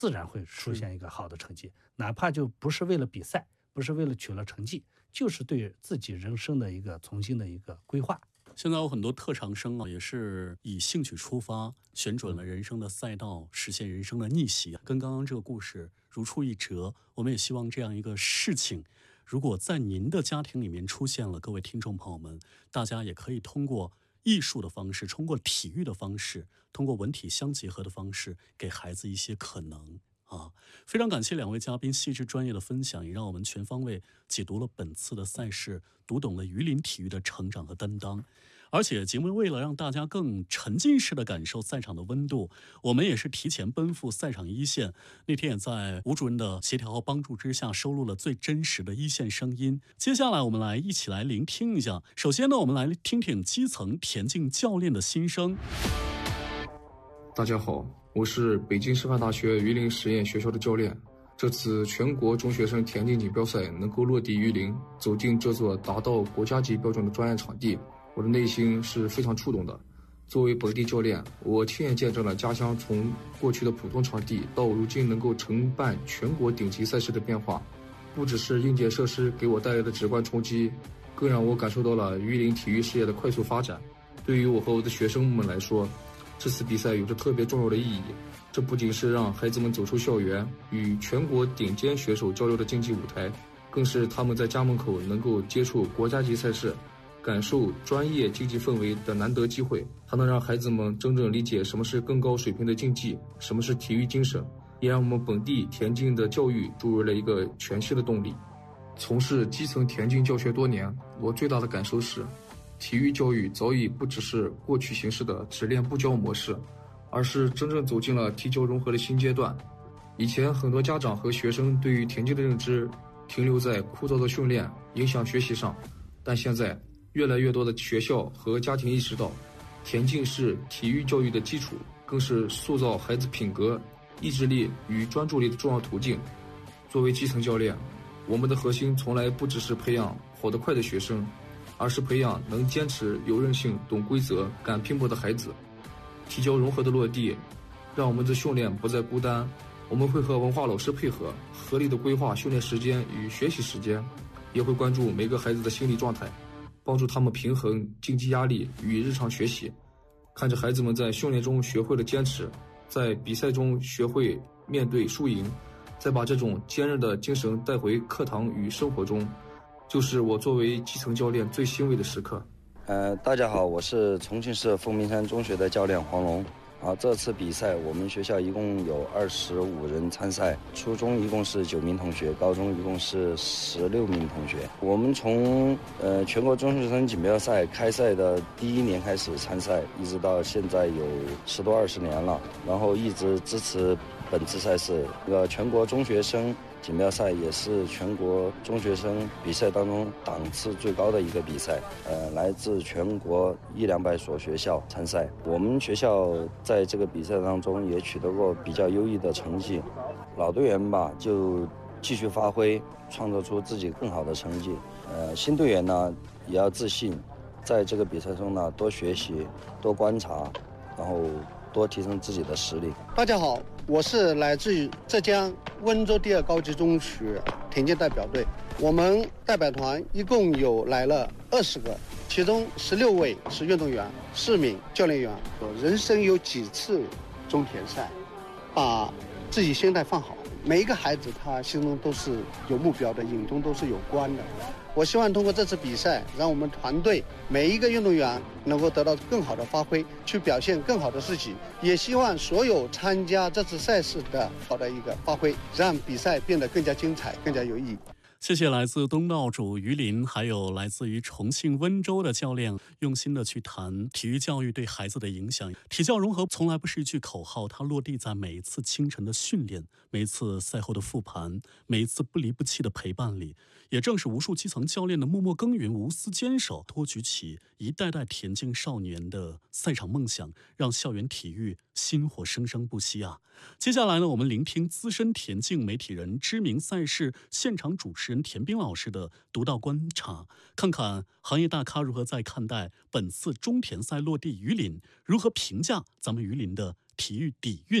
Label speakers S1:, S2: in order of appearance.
S1: 自然会出现一个好的成绩，哪怕就不是为了比赛，不是为了取了成绩，就是对自己人生的一个重新的一个规划。
S2: 现在有很多特长生也是以兴趣出发，选准了人生的赛道，实现人生的逆袭，跟刚刚这个故事如出一辙。我们也希望这样一个事情，如果在您的家庭里面出现了，各位听众朋友们，大家也可以通过艺术的方式，通过体育的方式，通过文体相结合的方式，给孩子一些可能。非常感谢两位嘉宾细致专业的分享，也让我们全方位解读了本次的赛事，读懂了榆林体育的成长和担当。而且节目为了让大家更沉浸式的感受赛场的温度，我们也是提前奔赴赛场一线。那天也在吴主任的协调和帮助之下，收录了最真实的一线声音。接下来我们一起来聆听一下。首先呢，我们来听听基层田径教练的心声。
S3: 大家好，我是北京师范大学榆林实验学校的教练。这次全国中学生田径锦标赛能够落地榆林，走进这座达到国家级标准的专业场地，我的内心是非常触动的。作为本地教练，我亲眼见证了家乡从过去的普通场地到如今能够承办全国顶级赛事的变化。不只是硬件设施给我带来的直观冲击，更让我感受到了榆林体育事业的快速发展。对于我和我的学生们来说，这次比赛有着特别重要的意义，这不仅是让孩子们走出校园，与全国顶尖选手交流的竞技舞台，更是他们在家门口能够接触国家级赛事，感受专业竞技氛围的难得机会。它能让孩子们真正理解什么是更高水平的竞技，什么是体育精神，也让我们本地田径的教育注入了一个全新的动力。从事基层田径教学多年，我最大的感受是，体育教育早已不只是过去形式的只练不教模式，而是真正走进了体教融合的新阶段。以前很多家长和学生对于田径的认知停留在枯燥的训练影响学习上，但现在越来越多的学校和家庭意识到，田径是体育教育的基础，更是塑造孩子品格、意志力与专注力的重要途径。作为基层教练，我们的核心从来不只是培养跑得快的学生，而是培养能坚持、有韧性、懂规则、敢拼搏的孩子。体教融合的落地，让我们的训练不再孤单。我们会和文化老师配合，合理的规划训练时间与学习时间，也会关注每个孩子的心理状态，帮助他们平衡竞技压力与日常学习。看着孩子们在训练中学会了坚持，在比赛中学会面对输赢，再把这种坚韧的精神带回课堂与生活中，就是我作为基层教练最欣慰的时刻。
S4: 大家好，我是重庆市凤鸣山中学的教练黄龙。这次比赛我们学校一共有25人参赛，初中一共是9名同学，高中一共是16名同学。我们从全国中学生锦标赛开赛的第一年开始参赛，一直到现在有10多20年了，然后一直支持本次赛事。全国中学生锦标赛也是全国中学生比赛当中档次最高的一个比赛，来自全国100-200所学校参赛。我们学校在这个比赛当中也取得过比较优异的成绩，老队员吧就继续发挥，创造出自己更好的成绩。新队员呢也要自信，在这个比赛中呢多学习、多观察，然后多提升自己的实力。
S5: 大家好，我是来自于浙江温州第2高级中学田径代表队，我们代表团一共有来了20个，其中16位是运动员，4名教练员。人生有几次中田赛，把自己心态放好。每一个孩子他心中都是有目标的，眼中都是有光的。我希望通过这次比赛，让我们团队每一个运动员能够得到更好的发挥，去表现更好的自己。也希望所有参加这次赛事的好的一个发挥，让比赛变得更加精彩，更加有意义。
S2: 谢谢来自东道主榆林，还有来自于重庆温州的教练，用心的去谈体育教育对孩子的影响。体教融合从来不是一句口号，它落地在每一次清晨的训练，每一次赛后的复盘，每一次不离不弃的陪伴里。也正是无数基层教练的默默耕耘、无私坚守，托举起一代代田径少年的赛场梦想，让校园体育薪火生生不息啊！接下来呢，我们聆听资深田径媒体人、知名赛事现场主持人田斌老师的独到观察，看看行业大咖如何在看待本次中田赛落地榆林，如何评价咱们榆林的体育底蕴。